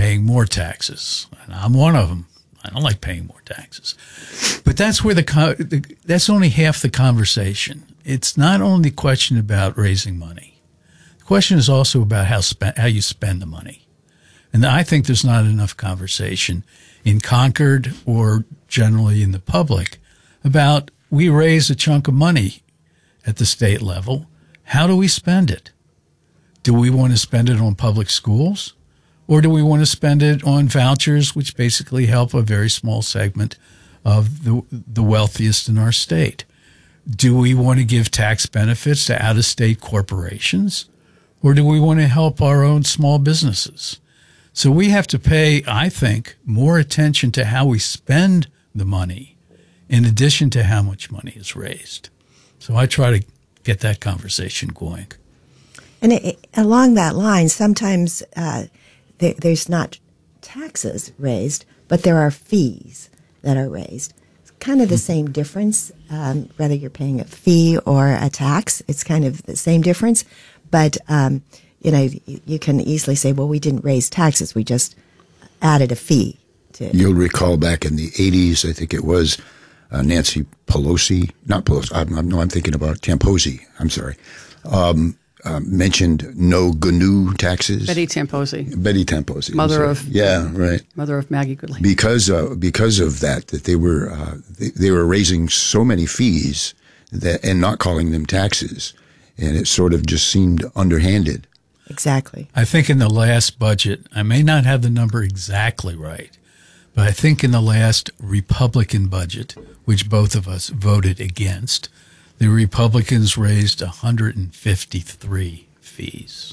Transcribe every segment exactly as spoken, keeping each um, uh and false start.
paying more taxes. And I'm one of them. I don't like paying more taxes. But that's where the, that's only half the conversation. It's not only a question about raising money. The question is also about how spend, how you spend the money. And I think there's not enough conversation in Concord or generally in the public about we raise a chunk of money at the state level. How do we spend it? Do we want to spend it on public schools? Or do we want to spend it on vouchers, which basically help a very small segment of the, the wealthiest in our state? Do we want to give tax benefits to out-of-state corporations? Or do we want to help our own small businesses? So we have to pay, I think, more attention to how we spend the money in addition to how much money is raised. So I try to get that conversation going. And it, along that line, sometimes uh, there, there's not taxes raised, but there are fees that are raised. It's kind of the same difference, um, whether you're paying a fee or a tax. It's kind of the same difference. But, um, you know, you, you can easily say, well, we didn't raise taxes. We just added a fee to it. You'll recall back in the eighties, I think it was, uh, Nancy Pelosi, not Pelosi, I'm, I'm, no, I'm thinking about Tamposi, I'm sorry, um, Uh, mentioned no G N U taxes. Betty Tamposi. Betty Tamposi. Mother of yeah, right. Mother of Maggie Goodley. Because uh, because of that, that they were uh, they, they were raising so many fees that and not calling them taxes, and it sort of just seemed underhanded. Exactly. I think in the last budget, I may not have the number exactly right, but I think in the last Republican budget, which both of us voted against, the Republicans raised one hundred fifty-three fees.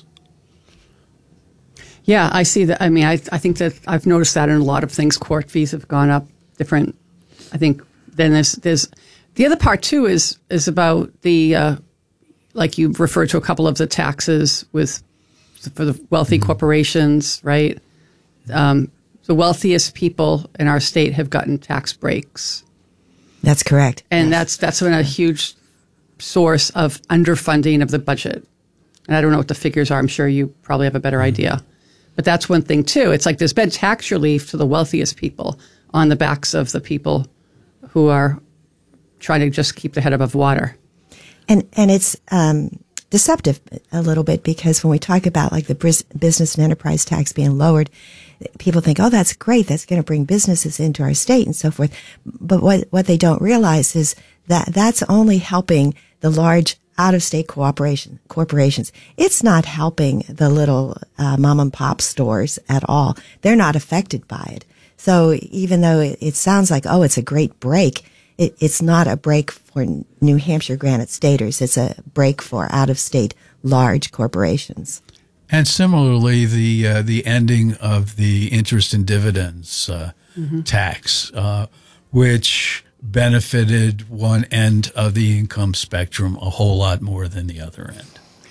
Yeah, I see that. I mean, I I think that I've noticed that in a lot of things. Court fees have gone up. Different. I think then there's there's the other part too is is about the uh, like you referred to a couple of the taxes with for the wealthy mm-hmm. corporations, right? Um, the wealthiest people in our state have gotten tax breaks. That's correct. And yes. that's that's been a huge source of underfunding of the budget. And I don't know what the figures are. I'm sure you probably have a better mm-hmm. idea. But that's one thing, too. It's like there's been tax relief to the wealthiest people on the backs of the people who are trying to just keep their head above water. And and it's um, deceptive a little bit because when we talk about like the business and enterprise tax being lowered, people think, oh, that's great. That's going to bring businesses into our state and so forth. But what, what they don't realize is that that's only helping the large out-of-state cooperation corporations. It's not helping the little uh, mom and pop stores at all. They're not affected by it. So even though it, it sounds like, oh, it's a great break, it, it's not a break for New Hampshire Granite Staters. It's a break for out-of-state large corporations. And similarly, the uh, the ending of the interest and dividends uh, mm-hmm. tax, uh, which benefited one end of the income spectrum a whole lot more than the other end.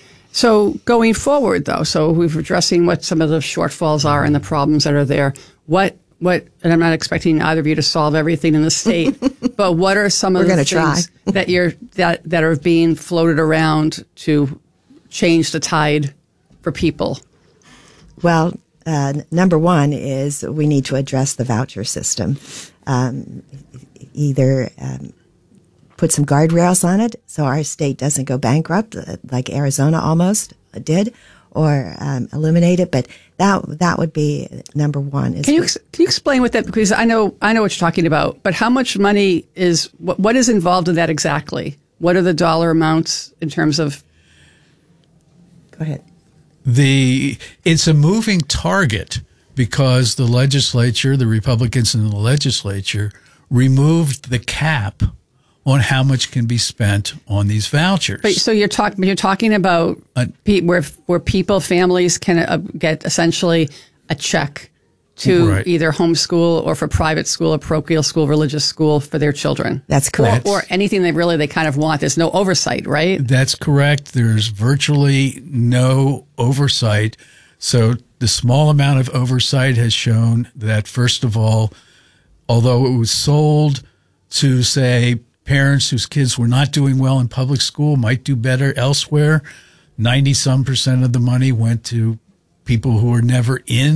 So going forward, though, so we've addressing what some of the shortfalls are and the problems that are there. What what? And I'm not expecting either of you to solve everything in the state, but what are some of We're the gonna things try. that you're that that are being floated around to change the tide for people? Well, uh, number one is we need to address the voucher system. Um, either um, put some guardrails on it so our state doesn't go bankrupt, uh, like Arizona almost did, or um, eliminate it. But that that would be number one. Is can you can you explain what that? Because I know I know what you're talking about, but how much money is what, what is involved in that exactly? What are the dollar amounts in terms of? Go ahead. The it's a moving target because the legislature, the Republicans in the legislature, removed the cap on how much can be spent on these vouchers. But, so you're talking you're talking about uh, pe- where where people families can uh, get essentially a check to right. either homeschool or for private school or parochial school, religious school for their children. That's correct. Or, or anything they really they kind of want. There's no oversight, right? That's correct. There's virtually no oversight. So the small amount of oversight has shown that, first of all, although it was sold to, say, parents whose kids were not doing well in public school might do better elsewhere, ninety-some percent of the money went to people who were never in